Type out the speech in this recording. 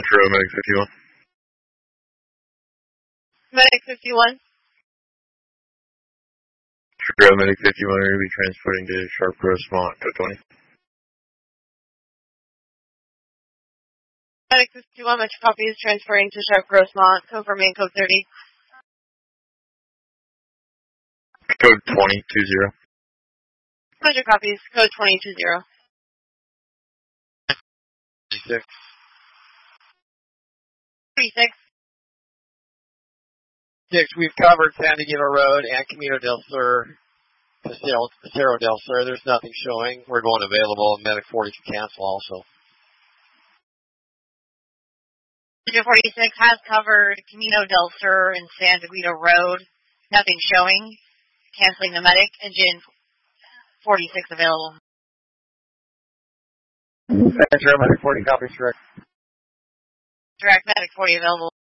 True, Medic 51. Medic 51. True, Medic 51, we're going to be transporting to Sharp Rosemont, code 20. Medic 51, Metro copies, transferring to Sharp Rosemont, code for main code 30. Code 2020. Metro copies, code 2020. 36. 36. 6, we've covered San Diego Road and Camino del Sur to Cerro del Sur. There's nothing showing. We're going available. Medic 40 can cancel also. Metro 46 has covered Camino del Sur and San Diego Road. Nothing showing. Canceling the medic. Engine 46 available. Metro, Medic 40 copies direct. Direct medic 40 available.